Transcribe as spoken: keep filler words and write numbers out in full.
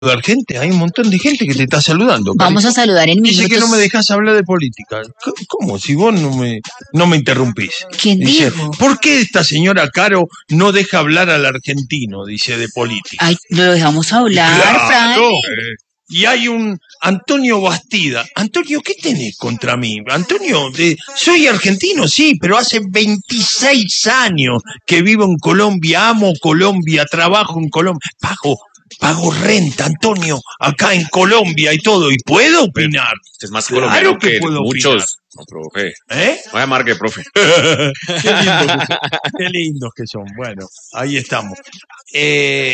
gente, hay un montón de gente que te está saludando. Vamos Carito. a saludar en minutos. Dice que no me dejas hablar de política. ¿Cómo? Si vos no me, no me interrumpís. ¿Quién dice, dijo? ¿por qué esta señora Caro no deja hablar al argentino? Dice, de política. Ay, lo dejamos hablar, Claro. Fran. Eh, y hay un Antonio Bastida. Antonio, ¿qué tenés contra mí? Antonio, eh, soy argentino, sí, pero hace veintiséis años que vivo en Colombia, amo Colombia, trabajo en Colombia, pago Pago renta, Antonio, acá en Colombia y todo, y puedo opinar. Es más Claro colombiano que que, puedo muchos. No, profe. ¿Eh? No voy a marque, profe. Qué lindos que son, qué lindos que son. Bueno, ahí estamos. Eh,